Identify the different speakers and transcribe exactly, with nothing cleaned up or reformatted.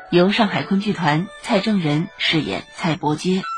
Speaker 1: 由上海昆剧团蔡正仁饰演蔡伯喈。